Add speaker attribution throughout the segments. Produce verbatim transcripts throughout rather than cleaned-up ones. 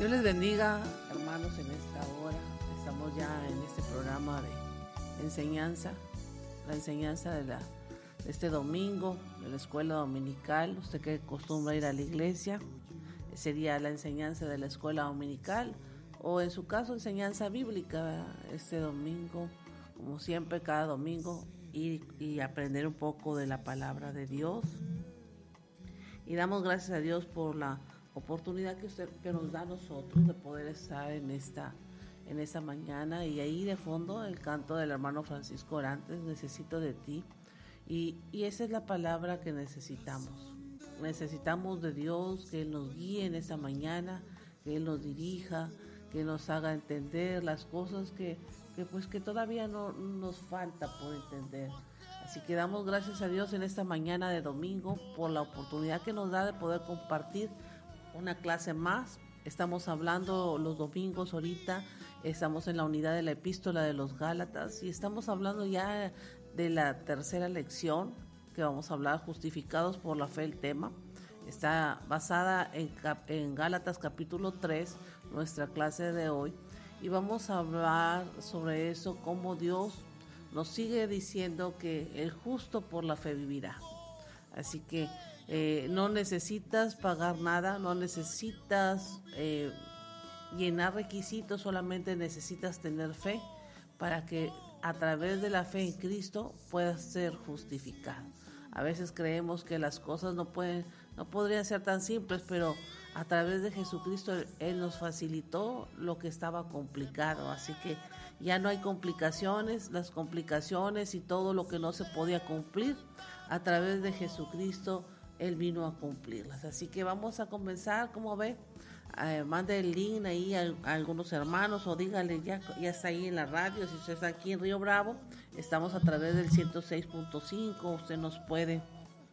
Speaker 1: Dios les bendiga, hermanos, en esta hora. Estamos ya en este programa de enseñanza, la enseñanza de, la, de este domingo, de la escuela dominical. Usted que acostumbra ir a la iglesia, sería la enseñanza de la escuela dominical, o en su caso, enseñanza bíblica, ¿verdad? Este domingo, como siempre, cada domingo, ir y aprender un poco de la palabra de Dios. Y damos gracias a Dios por la oportunidad que usted que nos da a nosotros de poder estar en esta en esta mañana. Y ahí de fondo el canto del hermano Francisco Orantes, Necesito de ti, y, y esa es la palabra que necesitamos. Necesitamos de Dios, que Él nos guíe en esta mañana, que Él nos dirija, que nos haga entender las cosas que, que pues que todavía no nos falta por entender. Así que damos gracias a Dios en esta mañana de domingo por la oportunidad que nos da de poder compartir una clase más. Estamos hablando los domingos ahorita, estamos en la unidad de la epístola de los Gálatas y estamos hablando ya de la tercera lección que vamos a hablar, justificados por la fe. El tema está basada en, en Gálatas capítulo tres, nuestra clase de hoy, y vamos a hablar sobre eso, cómo Dios nos sigue diciendo que el justo por la fe vivirá. Así que eh, no necesitas pagar nada, no necesitas eh, llenar requisitos, solamente necesitas tener fe para que a través de la fe en Cristo puedas ser justificado. A veces creemos que las cosas no pueden, no podrían ser tan simples, pero a través de Jesucristo Él nos facilitó lo que estaba complicado. Así que ya no hay complicaciones, las complicaciones y todo lo que no se podía cumplir, a través de Jesucristo Él vino a cumplirlas. Así que vamos a comenzar. Como ve, eh, mande el link ahí a, a algunos hermanos, o dígale, ya, ya está ahí en la radio. Si usted está aquí en Río Bravo, estamos a través del ciento seis punto cinco, usted nos puede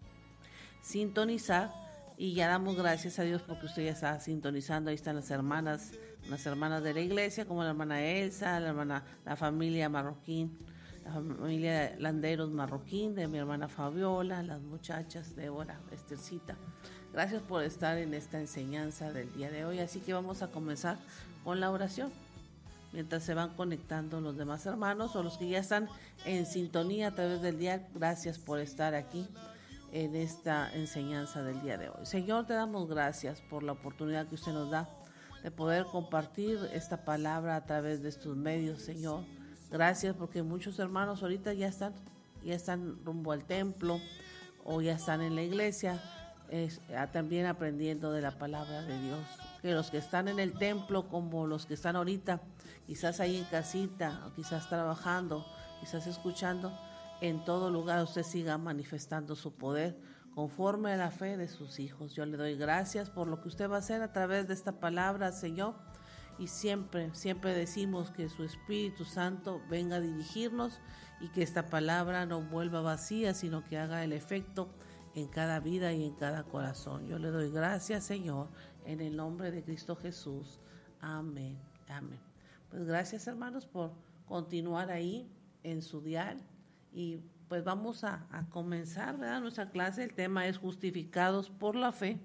Speaker 1: sintonizar. Y ya damos gracias a Dios porque usted ya está sintonizando. Ahí están las hermanas, las hermanas de la iglesia, como la hermana Elsa, la hermana, la familia Marroquín, la familia Landeros Marroquín, de mi hermana Fabiola, las muchachas, Débora, Estercita. Gracias por estar en esta enseñanza del día de hoy. Así que vamos a comenzar con la oración, mientras se van conectando los demás hermanos o los que ya están en sintonía a través del día. Gracias por estar aquí en esta enseñanza del día de hoy. Señor, te damos gracias por la oportunidad que usted nos da de poder compartir esta palabra a través de estos medios, Señor. Gracias porque muchos hermanos ahorita ya están, ya están rumbo al templo o ya están en la iglesia, es, también aprendiendo de la palabra de Dios. Que los que están en el templo, como los que están ahorita, quizás ahí en casita, o quizás trabajando, quizás escuchando, en todo lugar usted siga manifestando su poder conforme a la fe de sus hijos. Yo le doy gracias por lo que usted va a hacer a través de esta palabra, Señor. Y siempre, siempre decimos que su Espíritu Santo venga a dirigirnos y que esta palabra no vuelva vacía, sino que haga el efecto en cada vida y en cada corazón. Yo le doy gracias, Señor, en el nombre de Cristo Jesús. Amén, amén. Pues gracias, hermanos, por continuar ahí en su dial. Y pues vamos a, a comenzar, ¿verdad?, nuestra clase. El tema es justificados por la fe.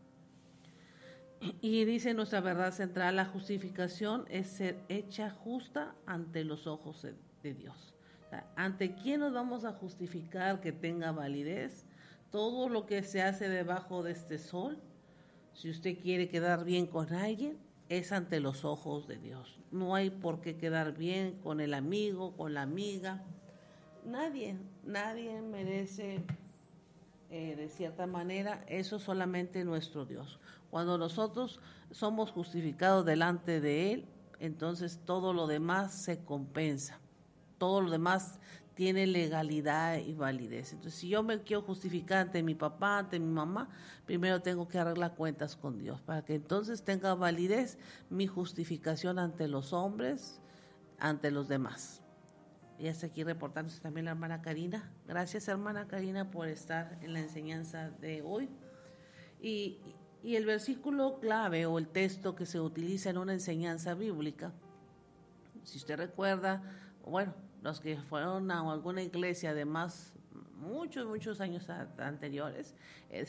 Speaker 1: Y dice nuestra verdad central: la justificación es ser hecha justa ante los ojos de, de Dios. O sea, ¿ante quién nos vamos a justificar que tenga validez? Todo lo que se hace debajo de este sol, si usted quiere quedar bien con alguien, es ante los ojos de Dios. No hay por qué quedar bien con el amigo, con la amiga. Nadie, nadie merece, eh, de cierta manera, eso solamente nuestro Dios. Cuando nosotros somos justificados delante de Él, entonces todo lo demás se compensa. Todo lo demás tiene legalidad y validez. Entonces, si yo me quiero justificar ante mi papá, ante mi mamá, primero tengo que arreglar cuentas con Dios, para que entonces tenga validez mi justificación ante los hombres, ante los demás. Y hasta aquí reportándose también la hermana Karina. Gracias, hermana Karina, por estar en la enseñanza de hoy. Y, y el versículo clave o el texto que se utiliza en una enseñanza bíblica, si usted recuerda, bueno, los que fueron a alguna iglesia de más, muchos, muchos años a, anteriores, eh,